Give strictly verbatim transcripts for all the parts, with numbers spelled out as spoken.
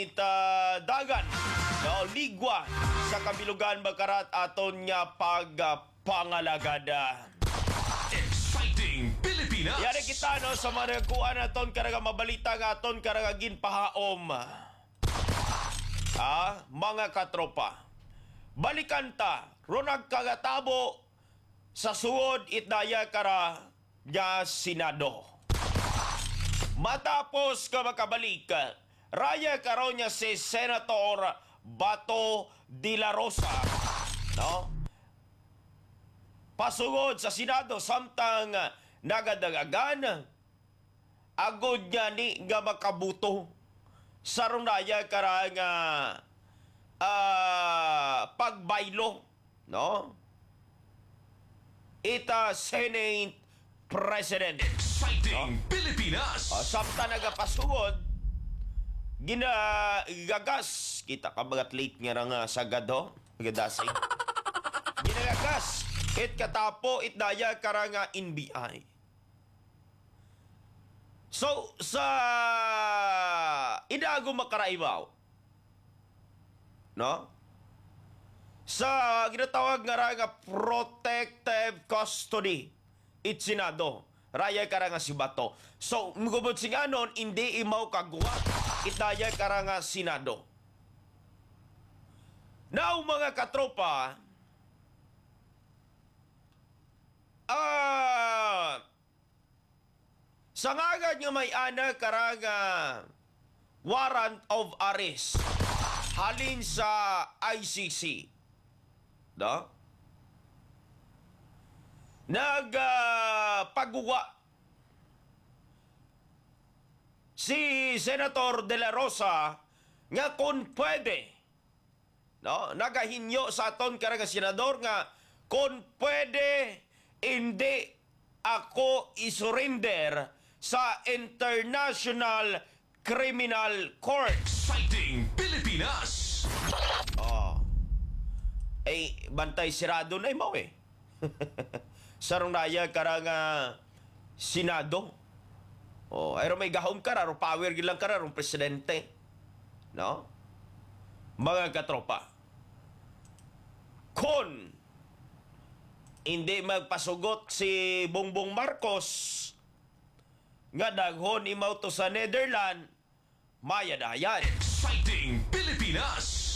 ita dagan no ligwa sa kabilugan bakarat aton nga pagpangalagada. Exciting Pilipinas! Yari kita no sa mga kuan aton karaga mabalita nga aton karaga ginpahaom. Ah, mga katropa. Balikan ta, ronag kagatabo sa suod itdaya kara nga Senado. Matapos ka makabalik, raya karon niya si Senator Bato de la Rosa, no? Pasugod sa Senado samtang nagadagagan agod niya ni nga makabuto sa raya kara nga uh, pagbaylo, no? Ita Senate President. Exciting no? Pilipinas! Uh, samtang nagapasugod ginagagas kita kabagat late nga nga sagado gadasay ginagagas it katapo it daya karanga N B I. So sa idago makaraibaw no sa ginatawag nga nga protective custody it Senado raya karanga si Bato. So mugubot sing anon hindi imaw kagwa itaya karanga Senado. Now mga katropa, ah sa ngagad nga may ana karanga warrant of arrest halin sa I C C. No? Nag uh, pagguwa si Senator De La Rosa nga kung pwede, no, nagahinyo sa aton karang senador nga kung pwede hindi ako isurrender sa International Criminal Court. Exciting Pilipinas! Oh. Eh, bantay sirado na imaw eh. Sarong naya karang uh, Senado. Oh, ayro may gahom ka raro, power gilang ka raro, presidente. No? Mga katropa. Kung hindi magpasugot si Bongbong Marcos nga daghon imaw to sa Netherlands, maya na yan. Exciting Pilipinas!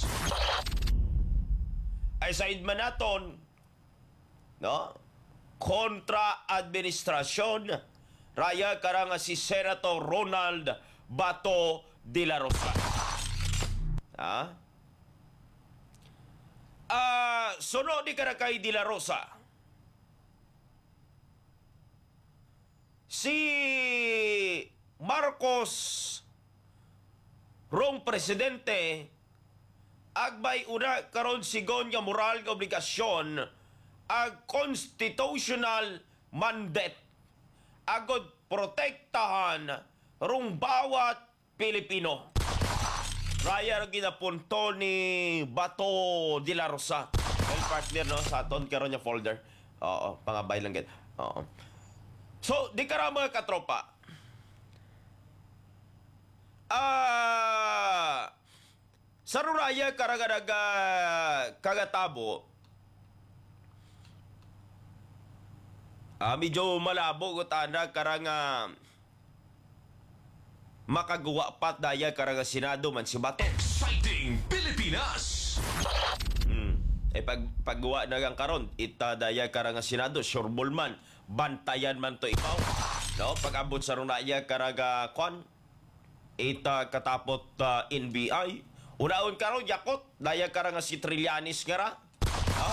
Ay sa idman naton, no? Kontra administrasyon, raya karang si Senator Ronald Bato de la Rosa. Ha? Ah, uh, sunod di kara kay de la Rosa. Si Marcos rong presidente agbay una karon sigon nga moral nga obligasyon ag constitutional mandate agod protektahan rong bawat Pilipino. Raya rin ginapunto ni Bato de la Rosa. Well, partner, no? Sa aton karon niya folder. Oo, pangabay lang gid. Oo. So, di ka mga katropa. Ah, sa ruraya karagadaga kagatabo, ah, medyo malabo ko tanda karanga makagawa pat daya karanga Senado man si Bato. Exciting Pilipinas! Hmm. Eh pag paggawa na gang karon ita daya karanga Senado sureball man bantayan man to ikaw. No, pag-abot sa runaya karaga kon ita katapot uh, N B I. Unaon karon yakot daya karanga si Trillanes nga ra. No?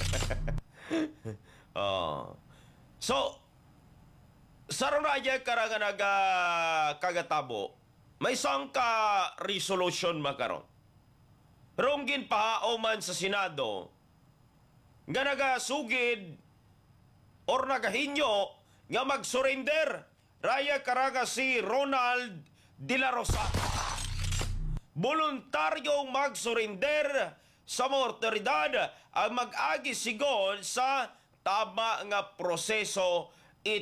Oh. So, sa runaya karanga naga kagatabo, may isang ka resolution makaron. Ronggin pahao man sa Senado nga nagasugid or nagahinyo nga mag-surrender raya karaga si Ronald de la Rosa. Voluntaryong mag-surrender sa mga otoridad ang mag-agi sigon sa tama nga proseso